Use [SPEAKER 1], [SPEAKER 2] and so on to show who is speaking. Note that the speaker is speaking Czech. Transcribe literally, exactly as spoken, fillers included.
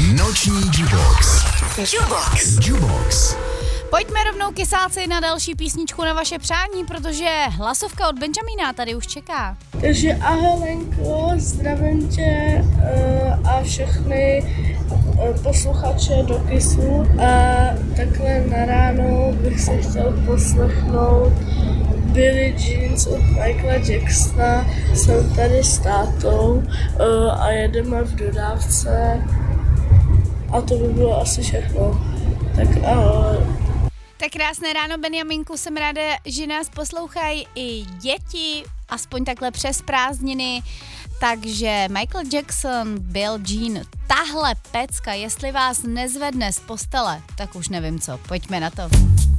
[SPEAKER 1] Noční Jubox. Jubox. Jubox.
[SPEAKER 2] Pojďme rovnou kysáci na další písničku na vaše přání, protože hlasovka od Benjamína tady už čeká.
[SPEAKER 3] Takže ahoj Lenko, zdravím tě uh, a všechny uh, posluchače do Kissu. A takhle na ráno bych se chtěl poslechnout Billie Jeans od Michaela Jacksona. Jsem tady s tátou uh, a jedeme v dodávce a to by bylo asi všechno. Tak ahoj.
[SPEAKER 2] Tak krásné ráno, Benjaminku, jsem ráda, že nás poslouchají i děti, aspoň takhle přes prázdniny. Takže Michael Jackson, Billie Jean, tahle pecka, jestli vás nezvedne z postele, tak už nevím co, pojďme na to.